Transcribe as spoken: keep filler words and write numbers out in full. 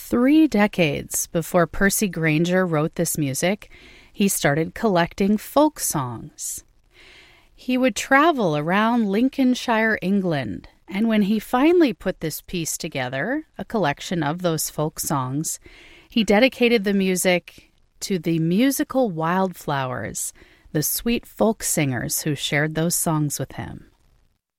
three decades before Percy Grainger wrote this music, he started collecting folk songs. He would travel around Lincolnshire, England, and when he finally put this piece together, a collection of those folk songs, he dedicated the music to the musical wildflowers, the sweet folk singers who shared those songs with him.